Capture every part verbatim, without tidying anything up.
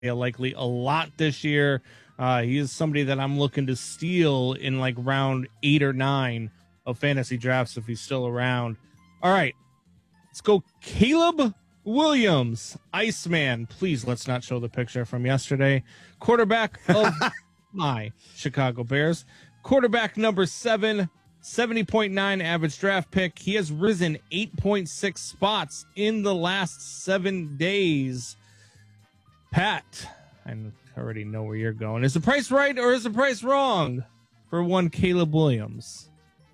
likely a lot this year. Uh, he is somebody that I'm looking to steal in like round eight or nine of fantasy drafts if he's still around. All right, let's go Caleb Williams, Iceman. Please, let's not show the picture from yesterday. Quarterback of my Chicago Bears. Quarterback number seven, seventy point nine average draft pick. He has risen eight point six spots in the last seven days. Pat, I already know where you're going. Is the price right or is the price wrong for one Caleb Williams?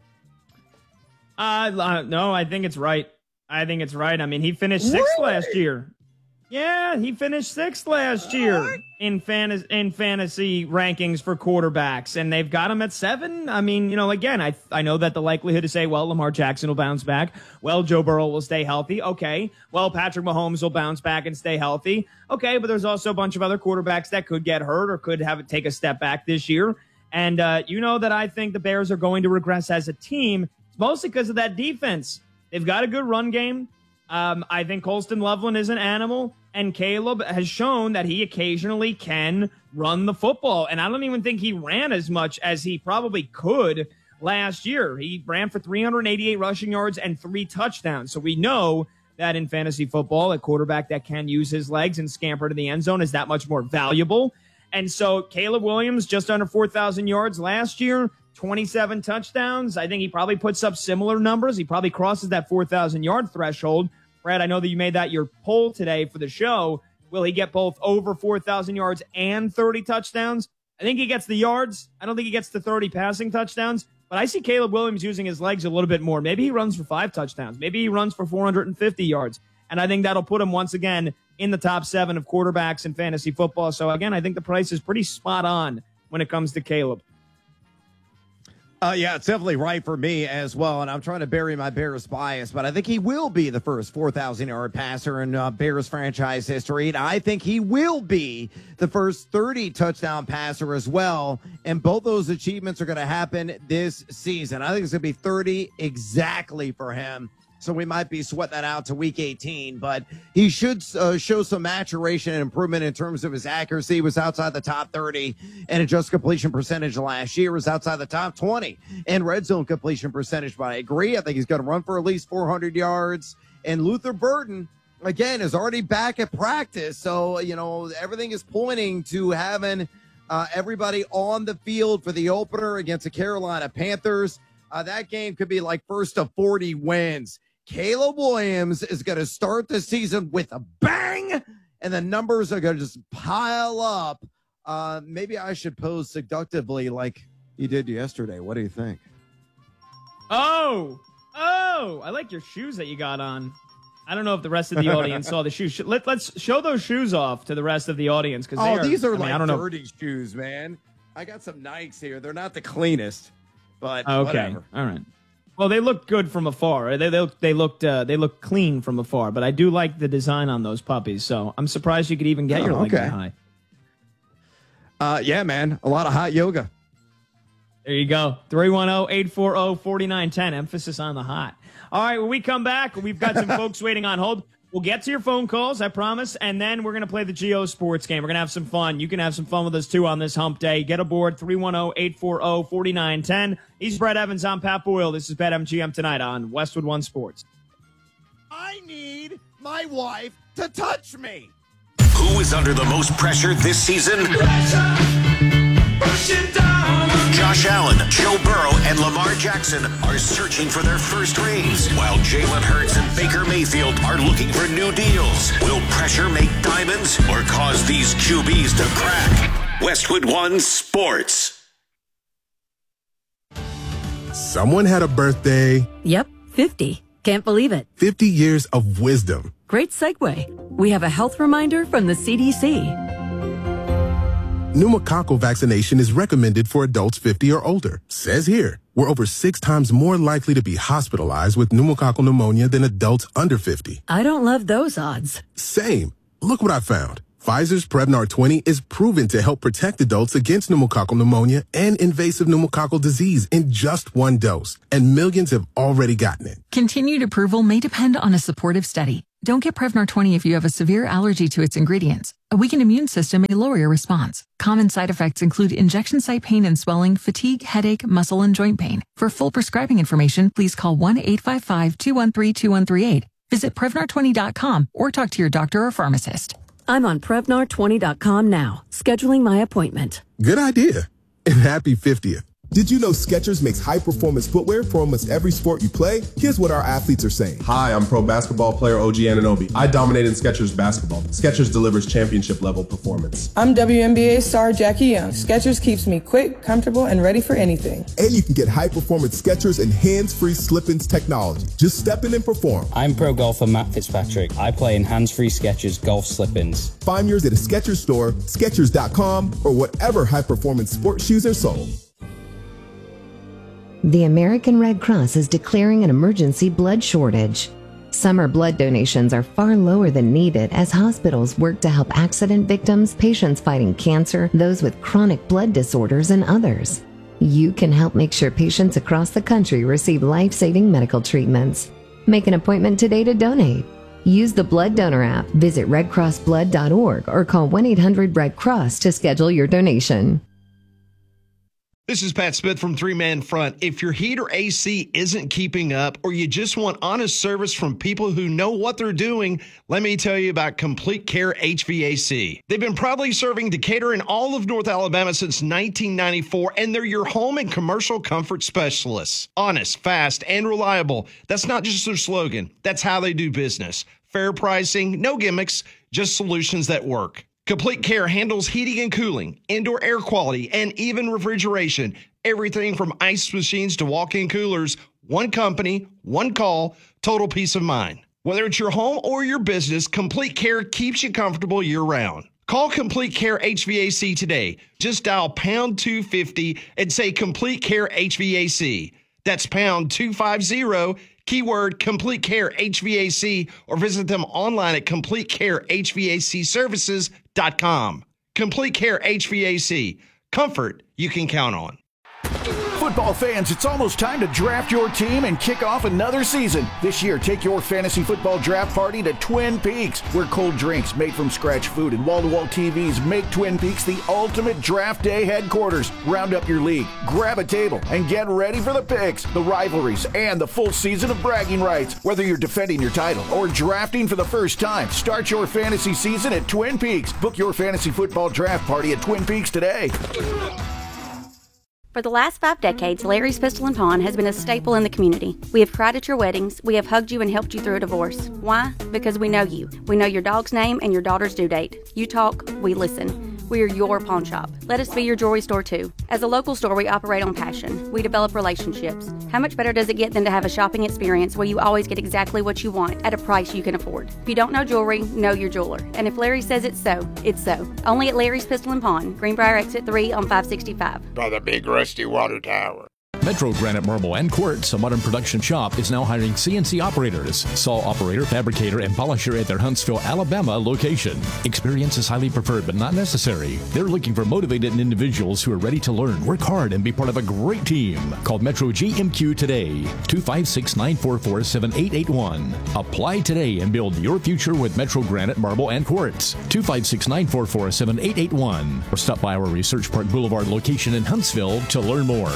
Uh, no, I think it's right. I think it's right. I mean, he finished sixth really? last year. Yeah, he finished sixth last year in fantasy in fantasy rankings for quarterbacks, and they've got him at seven. I mean, you know, again, I I know that the likelihood to say, well, Lamar Jackson will bounce back. Well, Joe Burrow will stay healthy. Okay. Well, Patrick Mahomes will bounce back and stay healthy. Okay, but there's also a bunch of other quarterbacks that could get hurt or could have it take a step back this year. And uh, you know that I think the Bears are going to regress as a team, mostly because of that defense. They've got a good run game. Um, I think Colston Loveland is an animal, and Caleb has shown that he occasionally can run the football. And I don't even think he ran as much as he probably could last year. He ran for three hundred eighty-eight rushing yards and three touchdowns. So we know that in fantasy football, a quarterback that can use his legs and scamper to the end zone is that much more valuable. And so Caleb Williams, just under four thousand yards last year, twenty-seven touchdowns. I think he probably puts up similar numbers. He probably crosses that four thousand yard threshold. Brad, I know that you made that your poll today for the show. Will he get both over four thousand yards and thirty touchdowns? I think he gets the yards. I don't think he gets the thirty passing touchdowns, but I see Caleb Williams using his legs a little bit more. Maybe he runs for five touchdowns. Maybe he runs for four hundred fifty yards. And I think that'll put him once again in the top seven of quarterbacks in fantasy football. So again, I think the price is pretty spot on when it comes to Caleb. Uh, yeah, it's definitely right for me as well, and I'm trying to bury my Bears bias, but I think he will be the first four thousand yard passer in uh, Bears franchise history, and I think he will be the first thirty touchdown passer as well, and both those achievements are going to happen this season. I think it's going to be thirty exactly for him, so we might be sweating that out to week eighteen, but he should uh, show some maturation and improvement in terms of his accuracy. He was outside the top thirty, and adjusted completion percentage last year was outside the top twenty, and red zone completion percentage. But I agree. I think he's going to run for at least four hundred yards. And Luther Burden, again, is already back at practice. So, you know, everything is pointing to having uh, everybody on the field for the opener against the Carolina Panthers. Uh, that game could be like first of forty wins. Caleb Williams is going to start the season with a bang, and the numbers are going to just pile up. Uh, maybe I should pose seductively like you did yesterday. What do you think? Oh, oh, I like your shoes that you got on. I don't know if the rest of the audience saw the shoes. Let, let's show those shoes off to the rest of the audience. Cause oh, they are, these are I mean, like I don't dirty know. shoes, man. I got some Nikes here. They're not the cleanest, but okay. Whatever. All right. Well, they look good from afar. They they, they looked uh, they look clean from afar, but I do like the design on those puppies. So I'm surprised you could even get oh, your legs okay. that high. Uh, yeah, man, a lot of hot yoga. There you go. three one zero, eight four zero, four nine one zero. Emphasis on the hot. All right, when we come back, we've got some folks waiting on hold. We'll get to your phone calls, I promise, and then we're going to play the Geo Sports game. We're going to have some fun. You can have some fun with us, too, on this hump day. Get aboard, three one zero, eight four zero, four nine one zero. He's Brett Evans. I'm Pat Boyle. This is BetMGM tonight on Westwood One Sports. I need my wife to touch me. Who is under the most pressure this season? Josh Allen, Joe Burrow, and Lamar Jackson are searching for their first rings, while Jalen Hurts and Baker Mayfield are looking for new deals. Will pressure make diamonds or cause these Q Bs to crack? Westwood One Sports. Someone had a birthday. Yep, fifty. Can't believe it. fifty years of wisdom. Great segue. We have a health reminder from the C D C. Pneumococcal vaccination is recommended for adults fifty or older. Says here, we're over six times more likely to be hospitalized with pneumococcal pneumonia than adults under fifty. I don't love those odds. Same. Look what I found. Pfizer's Prevnar twenty is proven to help protect adults against pneumococcal pneumonia and invasive pneumococcal disease in just one dose. And millions have already gotten it. Continued approval may depend on a supportive study. Don't get Prevnar twenty if you have a severe allergy to its ingredients. A weakened immune system may lower your response. Common side effects include injection site pain and swelling, fatigue, headache, muscle, and joint pain. For full prescribing information, please call one eight five five, two one three, two one three eight. Visit Prevnar twenty dot com or talk to your doctor or pharmacist. I'm on Prevnar twenty dot com now, scheduling my appointment. Good idea. And happy fiftieth. Did you know Skechers makes high-performance footwear for almost every sport you play? Here's what our athletes are saying. Hi, I'm pro basketball player O G Anunoby. I dominated Skechers basketball. Skechers delivers championship-level performance. I'm W N B A star Jackie Young. Skechers keeps me quick, comfortable, and ready for anything. And you can get high-performance Skechers and hands-free slip-ins technology. Just step in and perform. I'm pro golfer Matt Fitzpatrick. I play in hands-free Skechers golf slip-ins. Find yours at a Skechers store, Skechers dot com, or whatever high-performance sports shoes are sold. The American Red Cross is declaring an emergency blood shortage. Summer blood donations are far lower than needed as hospitals work to help accident victims, patients fighting cancer, those with chronic blood disorders, and others. You can help make sure patients across the country receive life-saving medical treatments. Make an appointment today to donate. Use the Blood Donor app, visit red cross blood dot org, or call one eight hundred red cross to schedule your donation. This is Pat Smith from Three Man Front. If your heat or A C isn't keeping up, or you just want honest service from people who know what they're doing, let me tell you about Complete Care H V A C. They've been proudly serving Decatur and all of North Alabama since nineteen ninety-four, and they're your home and commercial comfort specialists. Honest, fast, and reliable. That's not just their slogan. That's how they do business. Fair pricing, no gimmicks, just solutions that work. Complete Care handles heating and cooling, indoor air quality, and even refrigeration. Everything from ice machines to walk-in coolers. One company, one call, total peace of mind. Whether it's your home or your business, Complete Care keeps you comfortable year-round. Call Complete Care H V A C today. Just dial pound two fifty and say Complete Care H V A C. That's pound two fifty, keyword Complete Care H V A C, or visit them online at complete care h v a c services dot com. Complete Care H V A C. Comfort you can count on. Football fans, it's almost time to draft your team and kick off another season. This year, take your fantasy football draft party to Twin Peaks, where cold drinks, made from scratch food, and wall-to-wall T Vs make Twin Peaks the ultimate draft day headquarters. Round up your league, grab a table, and get ready for the picks, the rivalries, and the full season of bragging rights. Whether you're defending your title or drafting for the first time, start your fantasy season at Twin Peaks. Book your fantasy football draft party at Twin Peaks today. For the last five decades, Larry's Pistol and Pawn has been a staple in the community. We have cried at your weddings. We have hugged you and helped you through a divorce. Why? Because we know you. We know your dog's name and your daughter's due date. You talk, we listen. We are your pawn shop. Let us be your jewelry store too. As a local store, we operate on passion. We develop relationships. How much better does it get than to have a shopping experience where you always get exactly what you want at a price you can afford? If you don't know jewelry, know your jeweler. And if Larry says it's so, it's so. Only at Larry's Pistol and Pawn, Greenbrier Exit three on five sixty-five. By the big rusty water tower. Metro Granite Marble and Quartz, a modern production shop, is now hiring C N C operators, saw operator, fabricator, and polisher at their Huntsville, Alabama location. Experience is highly preferred but not necessary. They're looking for motivated individuals who are ready to learn, work hard, and be part of a great team. Call Metro G M Q today, two five six, nine four four, seven eight eight one. Apply today and build your future with Metro Granite Marble and Quartz, two five six, nine four four, seven eight eight one. Or stop by our Research Park Boulevard location in Huntsville to learn more.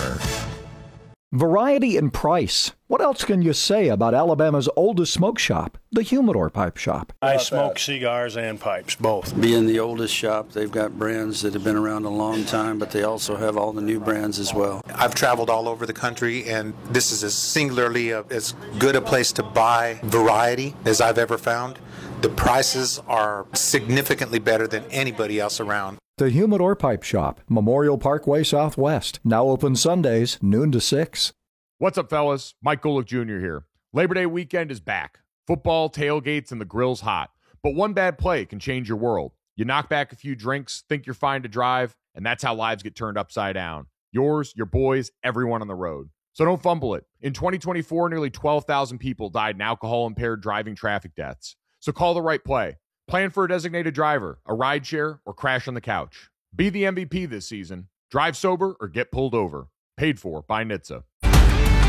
Variety and price. What else can you say about Alabama's oldest smoke shop, the Humidor Pipe Shop? I smoke cigars and pipes, both. Being the oldest shop, they've got brands that have been around a long time, but they also have all the new brands as well. I've traveled all over the country, and this is as singularly a, as good a place to buy variety as I've ever found. The prices are significantly better than anybody else around. The Humidor Pipe Shop, Memorial Parkway Southwest. Now open Sundays, noon to six. What's up, fellas? Mike Golick Junior here. Labor Day weekend is back. Football, tailgates, and the grill's hot. But one bad play can change your world. You knock back a few drinks, think you're fine to drive, and that's how lives get turned upside down. Yours, your boys, everyone on the road. So don't fumble it. In twenty twenty-four, nearly twelve thousand people died in alcohol-impaired driving traffic deaths. So call the right play. Plan for a designated driver, a rideshare, or crash on the couch. Be the M V P this season. Drive sober or get pulled over. Paid for by N H T S A.